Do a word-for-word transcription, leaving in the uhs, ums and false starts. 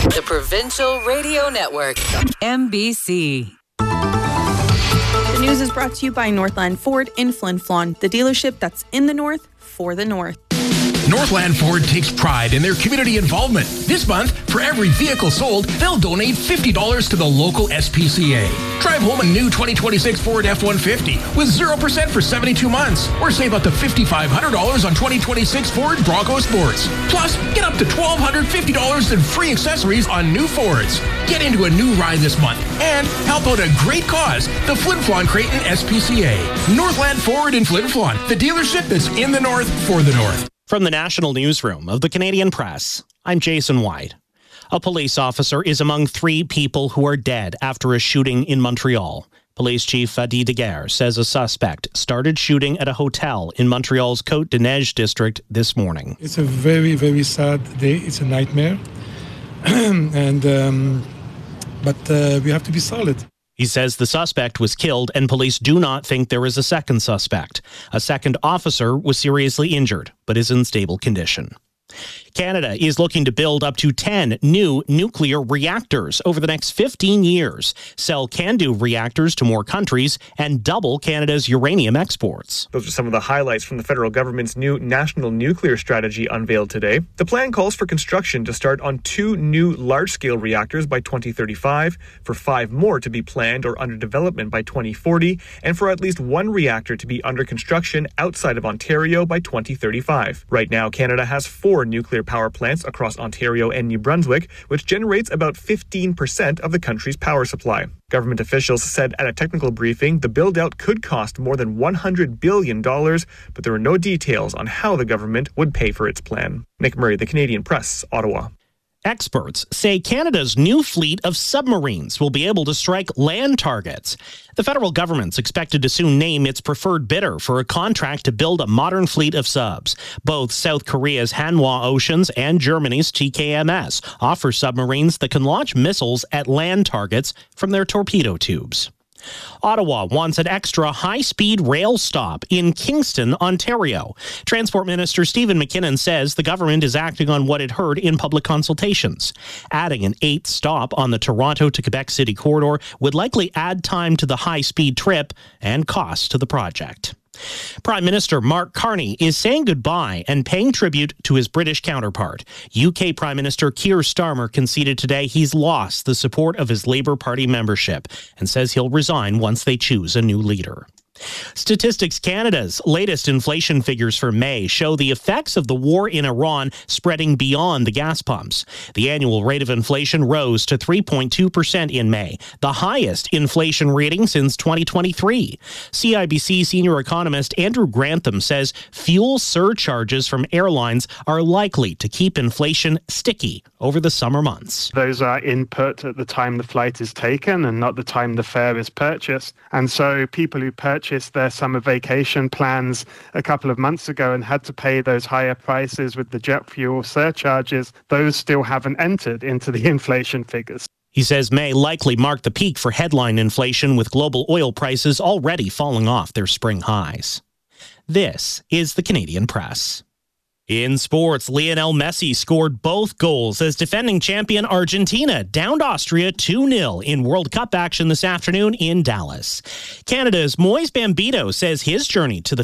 The Provincial Radio Network, M B C. The news is brought to you by Northland Ford in Flin Flon, the dealership that's in the north for the north. Northland Ford takes pride in their community involvement. This month, for every vehicle sold, they'll donate fifty dollars to the local S P C A. Drive home a new twenty twenty-six Ford F one fifty with zero percent for seventy-two months. Or save up to five thousand five hundred dollars on twenty twenty-six Ford Bronco Sports. Plus, get up to one thousand two hundred fifty dollars in free accessories on new Fords. Get into a new ride this month and help out a great cause, the Flin Flon Creighton S P C A. Northland Ford in Flin Flon, the dealership that's in the north for the north. From the National Newsroom of the Canadian Press, I'm Jason White. A police officer is among three people who are dead after a shooting in Montreal. Police Chief Adi Daguerre says a suspect started shooting at a hotel in Montreal's Côte-des-Neiges district this morning. It's a very, very sad day. It's a nightmare. and um, But uh, we have to be solid. He says the suspect was killed and police do not think there is a second suspect. A second officer was seriously injured, but is in stable condition. Canada is looking to build up to ten new nuclear reactors over the next fifteen years, sell CANDU reactors to more countries, and double Canada's uranium exports. Those are some of the highlights from the federal government's new national nuclear strategy unveiled today. The plan calls for construction to start on two new large-scale reactors by twenty thirty-five, for five more to be planned or under development by twenty forty, and for at least one reactor to be under construction outside of Ontario by twenty thirty-five. Right now, Canada has four nuclear power plants across Ontario and New Brunswick, which generates about fifteen percent of the country's power supply. Government officials said at a technical briefing the build-out could cost more than one hundred billion dollars, but there were no details on how the government would pay for its plan. Nick Murray, The Canadian Press, Ottawa. Experts say Canada's new fleet of submarines will be able to strike land targets. The federal government's expected to soon name its preferred bidder for a contract to build a modern fleet of subs. Both South Korea's Hanwha Oceans and Germany's T K M S offer submarines that can launch missiles at land targets from their torpedo tubes. Ottawa wants an extra high-speed rail stop in Kingston, Ontario. Transport Minister Stephen McKinnon says the government is acting on what it heard in public consultations. Adding an eighth stop on the Toronto to Quebec City corridor would likely add time to the high-speed trip and cost to the project. Prime Minister Mark Carney is saying goodbye and paying tribute to his British counterpart. U K Prime Minister Keir Starmer conceded today he's lost the support of his Labour Party membership and says he'll resign once they choose a new leader. Statistics Canada's latest inflation figures for May show the effects of the war in Iran spreading beyond the gas pumps. The annual rate of inflation rose to three point two percent in May, the highest inflation reading since twenty twenty-three. C I B C senior economist Andrew Grantham says fuel surcharges from airlines are likely to keep inflation sticky over the summer months. Those are input at the time the flight is taken and not the time the fare is purchased. And so people who purchase their summer vacation plans a couple of months ago and had to pay those higher prices with the jet fuel surcharges, those still haven't entered into the inflation figures. He says May likely marked the peak for headline inflation, with global oil prices already falling off their spring highs. This is the Canadian Press. In sports, Lionel Messi scored both goals as defending champion Argentina downed Austria two nil in World Cup action this afternoon in Dallas. Canada's Moise Bambito says his journey to the